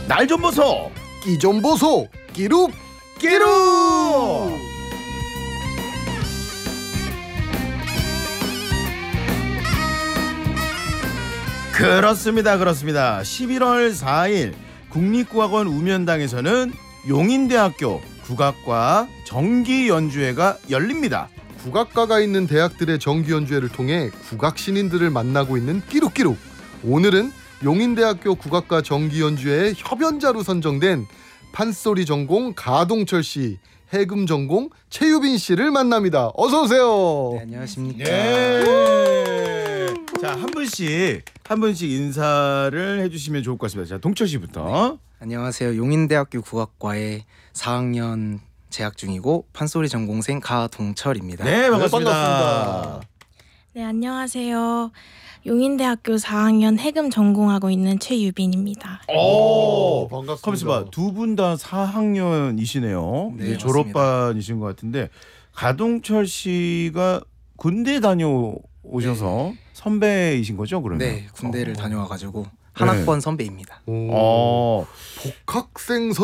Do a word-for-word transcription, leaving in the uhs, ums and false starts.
날 좀 보소. 끼 좀 보소. 끼룩 끼룩. 그렇습니다. 그렇습니다. 십일월 사일 국립국악원 우면당에서는 용인대학교 국악과 정기연주회가 열립니다. 국악과가 있는 대학들의 정기연주회를 통해 국악 신인들을 만나고 있는 끼룩끼룩. 오늘은 용인대학교 국악과 정기연주회의 협연자로 선정된 판소리 전공 가동철 씨, 해금 전공 최유빈 씨를 만납니다. 어서 오세요. 네, 안녕하십니까. 네. 자, 한 분씩 한 분씩 인사를 해주시면 좋을 것 같습니다. 자, 동철 씨부터. 네. 안녕하세요. 용인대학교 국악과에 사 학년 재학 중이고 판소리 전공생 가동철입니다. 네, 반갑습니다. 네, 반갑습니다. 네, 안녕하세요. 용인대학교 사 학년 해금 전공하고 있는 최유빈입니다. 오, 반갑습니다. 가만있어 봐. 두 분 다 사 학년이시네요. 네, 네, 졸업반이신 것 같은데 가동철 씨가 군대 다녀오셔서 네. 선배이신 거죠, 그러면? 네, 군대를 어. 다녀와가지고 한 네. 학번 선배입니다. 오, 어. 복학생